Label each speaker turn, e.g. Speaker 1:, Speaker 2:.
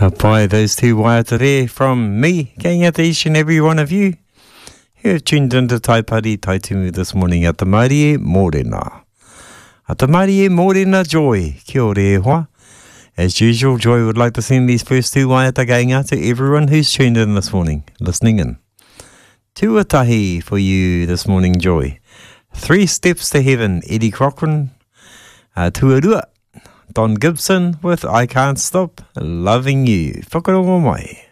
Speaker 1: By those two waiata there from me, going out to each and every one of you who have tuned into Taipari Taitumu this morning at the Marie Morena. At the Marie Morena Joy, kia ora e hoa. As usual, Joy would like to send these first two waiata going out to everyone who's tuned in this morning, listening in. Tuatahi for you this morning, Joy. 3 Steps to Heaven, Eddie Cochran. Tuarua, Don Gibson with I Can't Stop Loving You. Whakarongo mai.